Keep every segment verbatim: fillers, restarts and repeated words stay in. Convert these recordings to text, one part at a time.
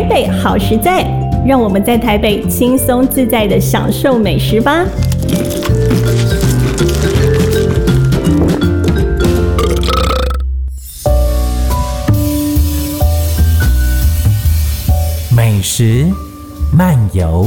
北好实在，让我们在台北轻松自在地享受美食吧。 美食漫游。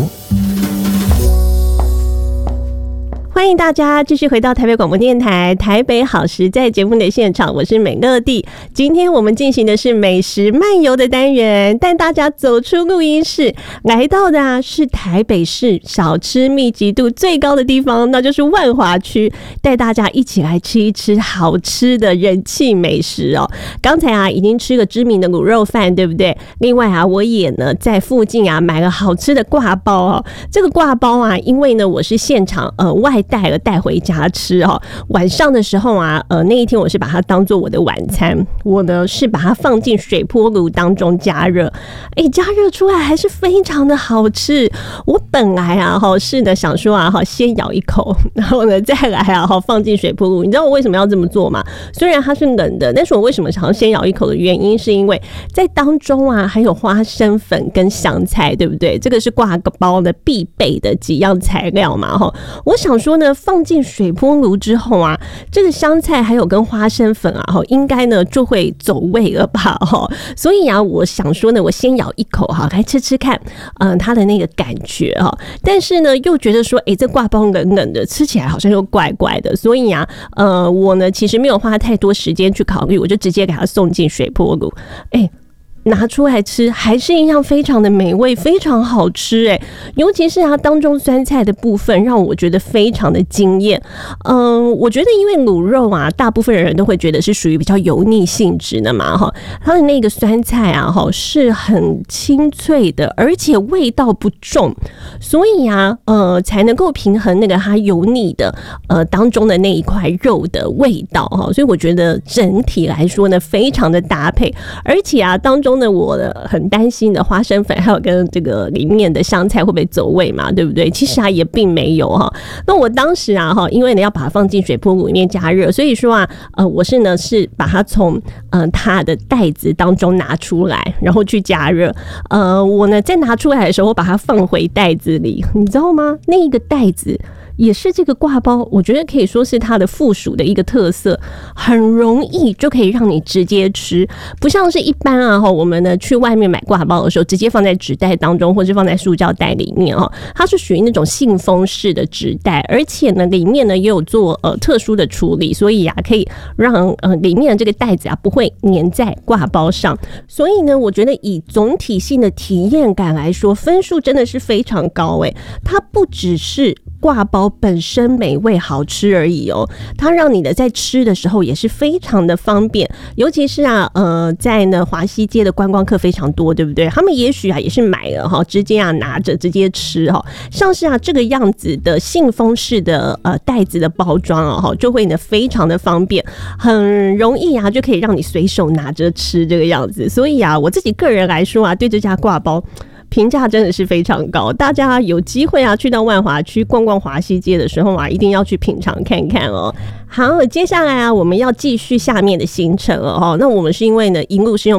欢迎大家继续回到台北广播电台台北好食在节目的现场，我是美乐蒂。今天我们进行的是美食漫游的单元，带大家走出录音室，来到的啊是台北市小吃密集度最高的地方，那就是万华区，带大家一起来吃一吃好吃的人气美食哦。刚才啊已经吃了知名的卤肉饭，对不对？另外啊，我也呢在附近啊买了好吃的刈包哦。这个刈包啊，因为呢我是现场呃外带了带回家吃哦。晚上的时候啊，呃那一天我是把它当做我的晚餐，我呢是把它放进水波炉当中加热，哎，加热出来还是非常的好吃。我本来啊哈是呢想说啊哈先咬一口，然后呢再来啊哈放进水波炉。你知道我为什么要这么做吗？虽然它是冷的，但是我为什么想要先咬一口的原因，是因为在当中啊还有花生粉跟香菜，对不对？这个是刈包的必备的几样材料嘛哈。我想说呢，放进水波炉之后啊，这个香菜还有跟花生粉啊，应该呢就会走味了吧哈。所以啊，我想说呢，我先咬一口哈，来吃吃看，嗯，它的那个感觉哈。但是呢，又觉得说，哎，这刈包冷冷的，吃起来好像又怪怪的。所以啊，呃，我呢其实没有花太多时间去考虑，我就直接给它送进水波炉，哎。拿出来吃还是一样非常的美味，非常好吃哎！尤其是它当中酸菜的部分，让我觉得非常的惊艳。嗯，我觉得因为卤肉啊，大部分人都会觉得是属于比较油腻性质的嘛哈，它的那个酸菜啊哈是很清脆的，而且味道不重，所以啊呃才能够平衡那个它油腻的呃当中的那一块肉的味道哈，所以我觉得整体来说呢，非常的搭配，而且啊当中呢，我很担心的花生粉还有跟这个里面的香菜会不会走味嘛，对不对？其实啊也并没有哈。那我当时啊哈，因为呢要把它放进水波炉里面加热，所以说啊呃我是呢是把它从呃它的袋子当中拿出来，然后去加热。呃我呢在拿出来的时候，我把它放回袋子里，你知道吗？那一个袋子也是这个刈包，我觉得可以说是它的附属的一个特色，很容易就可以让你直接吃，不像是一般啊我们呢去外面买刈包的时候，直接放在纸袋当中，或是放在塑胶袋里面哈，它是属于那种信封式的纸袋，而且呢里面呢也有做呃特殊的处理，所以啊可以让呃里面的这个袋子啊不会粘在刈包上，所以呢我觉得以总体性的体验感来说，分数真的是非常高诶，它不只是刈包本身美味好吃而已哦，它让你的在吃的时候也是非常的方便，尤其是啊呃在呢华西街的观光客非常多，对不对？他们也许啊也是买了哈，直接啊拿着直接吃哈，像是啊这个样子的信封式的呃袋子的包装哦哈，就会呢非常的方便，很容易啊就可以让你随手拿着吃这个样子，所以啊我自己个人来说啊，对这家刈包评价真的是非常高，大家有机会啊去到万华区逛逛华西街的时候啊，一定要去品尝看看哦。好，接下来啊我们要继续下面的行程了哈。那我们是因为呢一路是用